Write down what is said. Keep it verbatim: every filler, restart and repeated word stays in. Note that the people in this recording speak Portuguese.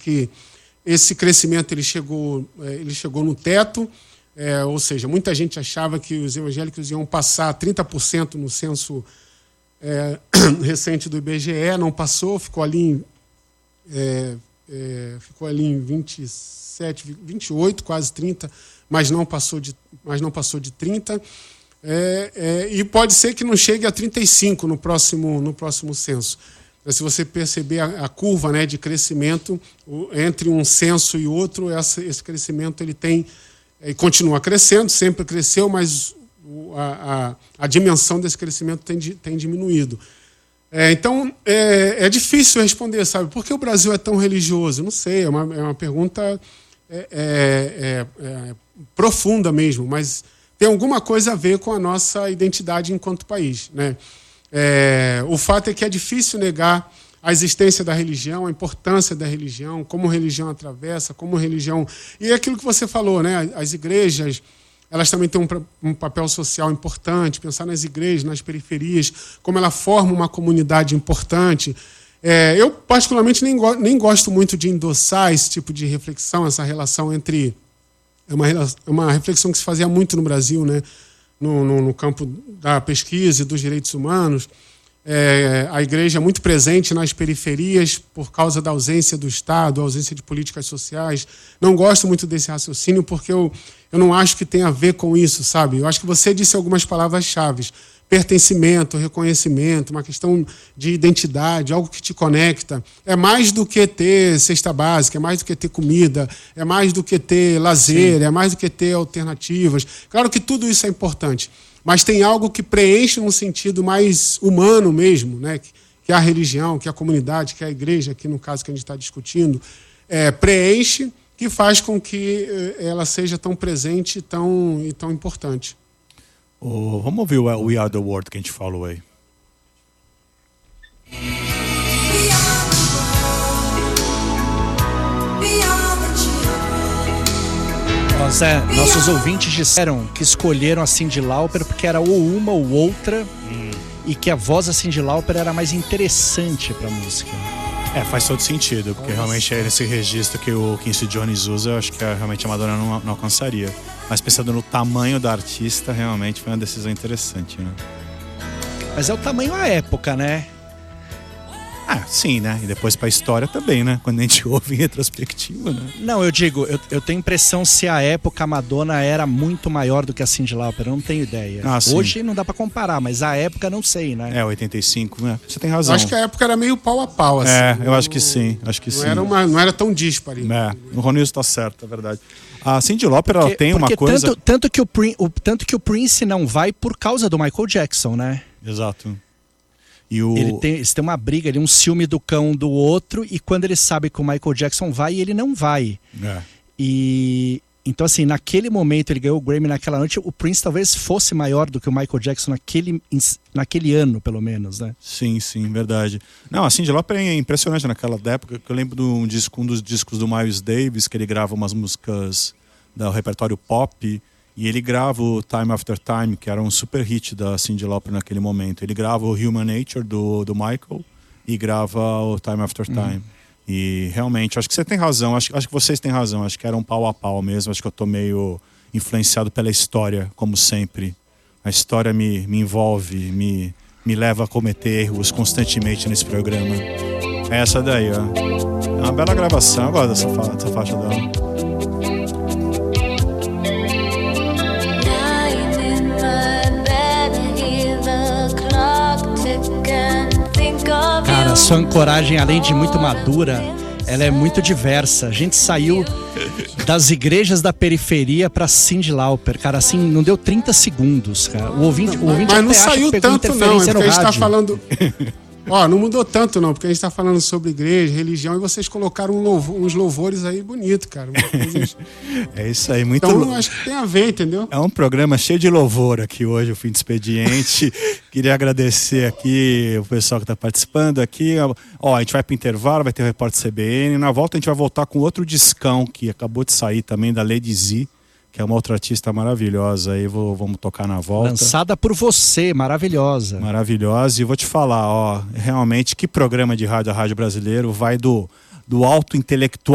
que esse crescimento ele chegou, ele chegou no teto, é, ou seja, muita gente achava que os evangélicos iam passar trinta por cento no censo é, recente do I B G E, não passou, ficou ali em, é, é, ficou ali em vinte e sete, vinte e oito, quase trinta, mas não passou de, mas não passou de trinta. É, é, e pode ser que não chegue a trinta e cinco no próximo, no próximo censo. Se você perceber a, a curva, né, de crescimento o, entre um censo e outro, essa, esse crescimento ele tem, ele continua crescendo, sempre cresceu, mas o, a, a, a dimensão desse crescimento tem, tem diminuído. É, então, é, é difícil responder, sabe? Por que o Brasil é tão religioso? Não sei, é uma, é uma pergunta é, é, é, é, profunda mesmo, mas tem alguma coisa a ver com a nossa identidade enquanto país, né? É, o fato é que é difícil negar a existência da religião, a importância da religião, como a religião atravessa, como a religião... E é aquilo que você falou, né? As igrejas, elas também têm um, um papel social importante, pensar nas igrejas, nas periferias, como ela forma uma comunidade importante. É, eu, particularmente, nem, go- nem gosto muito de endossar esse tipo de reflexão, essa relação entre... É uma, uma reflexão que se fazia muito no Brasil, né? no, no, no campo da pesquisa e dos direitos humanos. É, a igreja é muito presente nas periferias por causa da ausência do Estado, ausência de políticas sociais. Não gosto muito desse raciocínio porque eu, eu não acho que tem a ver com isso, sabe? Eu acho que você disse algumas palavras-chave. Pertencimento, reconhecimento, uma questão de identidade, algo que te conecta. É mais do que ter cesta básica, é mais do que ter comida, é mais do que ter lazer, Sim. é mais do que ter alternativas. Claro que tudo isso é importante, mas tem algo que preenche num sentido mais humano mesmo, né? Que é a religião, que é a comunidade, que é a igreja, aqui no caso que a gente está discutindo, é, preenche, que faz com que ela seja tão presente tão, e tão importante. Oh, vamos ouvir o We Are The World que a gente falou aí. Ó, Zé, nossos ouvintes disseram que escolheram a Cyndi Lauper porque era ou uma ou outra hum. e que a voz da Cyndi Lauper era mais interessante pra música. É, faz todo sentido, porque Nossa. realmente é nesse registro que o Quincy Jones usa, eu acho que realmente a Madonna não, não alcançaria. Mas pensando no tamanho da artista, realmente foi uma decisão interessante, né? Mas é o tamanho à época, né? Ah, sim, né? E depois pra história também, né? Quando a gente ouve em retrospectiva, né? Não, eu digo, eu, eu tenho impressão se a época a Madonna era muito maior do que a Cyndi Lauper, eu não tenho ideia. Ah, Hoje não dá pra comparar, mas a época não sei, né? É, oitenta e cinco, né? Você tem razão. Eu acho que a época era meio pau a pau, assim. É, eu acho que sim, acho que não sim. Era uma, não era tão disparo. É, o Ronilson tá certo, é verdade. A Cyndi Lauper, ela porque, tem uma coisa... Tanto, tanto, que o, o, tanto que o Prince não vai por causa do Michael Jackson, né? Exato. E o... Ele tem, eles têm uma briga ali, um ciúme do cão do outro, e quando ele sabe que o Michael Jackson vai, ele não vai. É. E então, assim, naquele momento ele ganhou o Grammy naquela noite, o Prince talvez fosse maior do que o Michael Jackson naquele, naquele ano, pelo menos, né? Sim, sim, verdade. Não, a Cyndi Lauper é impressionante naquela época, que eu lembro de um, disco, um dos discos do Miles Davis, que ele grava umas músicas do repertório pop, e ele grava o Time After Time, que era um super hit da Cyndi Lauper naquele momento. Ele grava o Human Nature do, do Michael e grava o Time After Time. Uhum. E realmente, acho que você tem razão, acho, acho que vocês têm razão, acho que era um pau a pau mesmo, acho que eu tô meio influenciado pela história, como sempre. A história me, me envolve, me, me leva a cometer erros constantemente nesse programa. É essa daí, ó. É uma bela gravação, eu gosto dessa, fa- dessa faixa dela. Cara, a sua ancoragem, além de muito madura, ela é muito diversa. A gente saiu das igrejas da periferia pra Cyndi Lauper, cara, assim, não deu trinta segundos, cara. O ouvinte, o ouvinte mas não até acha saiu que pegou tanto não, é porque no a gente tá rádio. falando... Ó, não mudou tanto não, porque a gente tá falando sobre igreja, religião, e vocês colocaram um louvor, uns louvores aí bonito, cara. É isso aí, muito Então, lo... acho que tem a ver, entendeu? É um programa cheio de louvor aqui hoje, o Fim de Expediente. Queria agradecer aqui o pessoal que tá participando aqui. Ó, a gente vai pro intervalo, vai ter o Repórter C B N. Na volta a gente vai voltar com outro discão que acabou de sair também, da Lady Z, que é uma outra artista maravilhosa. Aí vou, vamos tocar na volta. Lançada por você, maravilhosa. Maravilhosa. E vou te falar, ó, realmente, que programa de rádio a Rádio Brasileiro vai do, do alto intelectual